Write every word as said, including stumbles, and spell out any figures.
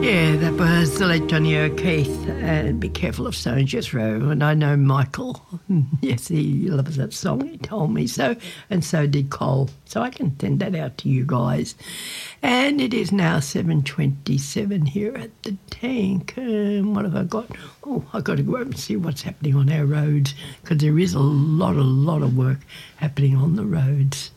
Yeah, that was the late Johnny O'Keefe, and Be Careful of Stone Jethro. And I know Michael, yes, he loves that song, he told me so, and so did Cole. So I can send that out to you guys. And it is now seven twenty-seven here at the tank. Um, what have I got? Oh, I've got to go over and see what's happening on our roads, because there is a lot, a lot of work happening on the roads.